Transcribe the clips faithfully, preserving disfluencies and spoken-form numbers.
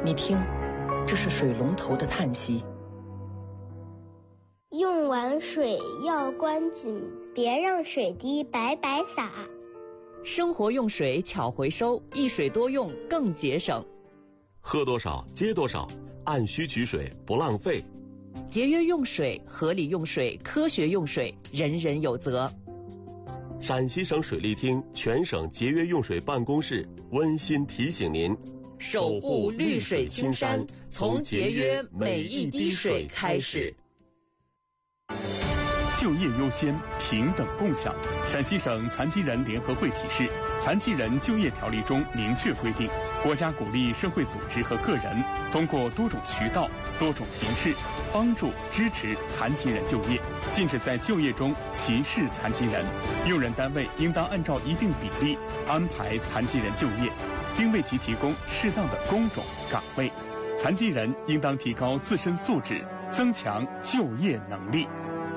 你听，这是水龙头的叹息。 用完水要关紧，别让水滴白白洒。 生活用水巧回收，一水多用更节省。 喝多少接多少，按需取水不浪费。 节约用水，合理用水，科学用水，人人有责。 陕西省水利厅全省节约用水办公室温馨提醒您： 守护绿水青山，从节约每一滴水开始。 就业优先，平等共享。陕西省残疾人联合会提示，《残疾人就业条例》中明确规定，国家鼓励社会组织和个人通过多种渠道、多种形式帮助支持残疾人就业，禁止在就业中歧视残疾人。用人单位应当按照一定比例安排残疾人就业，并为其提供适当的工种岗位。残疾人应当提高自身素质，增强就业能力。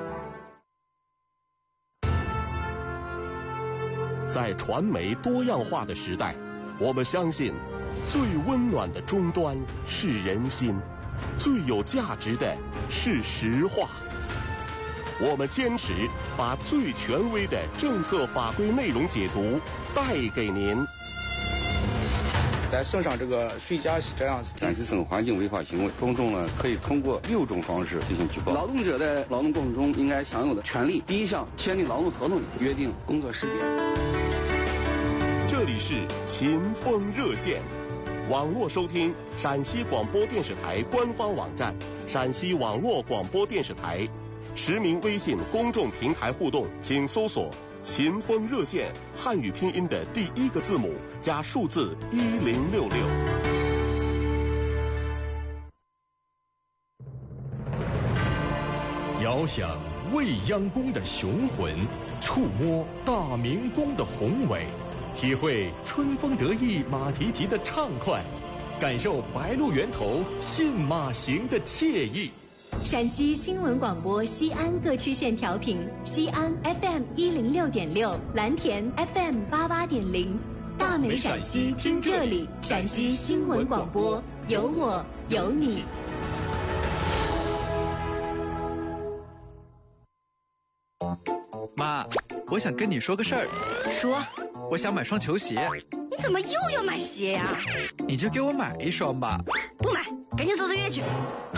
在传媒多样化的时代，我们相信，最温暖的终端是人心，最有价值的是实话。我们坚持把最权威的政策法规内容解读带给您。 在省上这个水价是这样子， 陕西省环境违法行为，公众呢可以通过六种方式进行举报。 劳动者在劳动过程中应该享有的权利，第一项，签订劳动合同，约定工作时间。 这里是秦风热线，网络收听陕西广播电视台官方网站、陕西网络广播电视台，实名微信公众平台互动，请搜索秦风热线汉语拼音的第一个字母加数字一零六六。 遥想未央宫的雄浑，触摸大明宫的宏伟，体会春风得意马蹄疾的畅快，感受白鹿原头信马行的惬意。 陕西新闻广播西安各区县调频：西安 F M 一零六点六，蓝田 F M 八八点零。大美陕西听这里，陕西新闻广播，有我有你。 妈，我想跟你说个事儿。 说。 我想买双球鞋。 你怎么又要买鞋呀？ 你就给我买一双吧。 不买，赶紧走走月去。